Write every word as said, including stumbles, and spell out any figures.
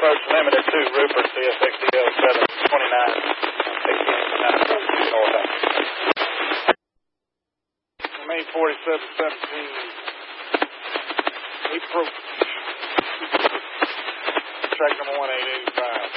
approach limited to Rupert, C S X D L seven twenty-nine, north. Remain forty-seven seventeen. Approach. Track number one eight eight five.